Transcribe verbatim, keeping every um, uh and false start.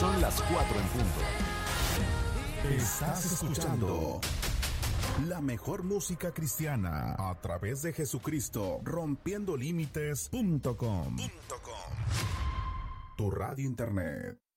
Son las cuatro en punto. Estás escuchando la mejor música cristiana a través de Jesucristo, rompiendo límites punto com. Tu radio internet.